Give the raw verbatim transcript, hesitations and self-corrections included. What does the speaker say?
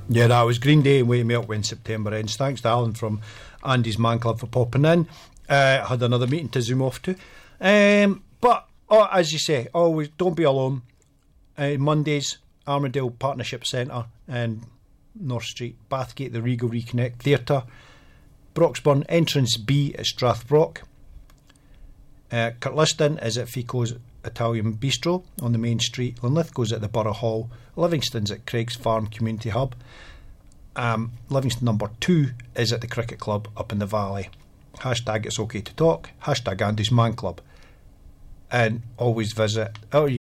Yeah, that was Green Day and Wake Me Up When September Ends. Thanks to Alan from Andy's Man Club for popping in. Uh, had another meeting to zoom off to. Um, but, oh, as you say, always don't be alone. Uh, Mondays, Armadale Partnership Centre and North Street, Bathgate, the Regal Reconnect Theatre, Broxburn, Entrance B at Strathbrock. Uh, Kirkliston is at Fico's Italian Bistro on the main street. Linlithgow's at the Borough Hall. Livingston's at Craig's Farm Community Hub. Um, Livingston number two is at the Cricket Club up in the Valley. Hashtag It's Okay to Talk. Hashtag Andy's Man Club. And always visit, or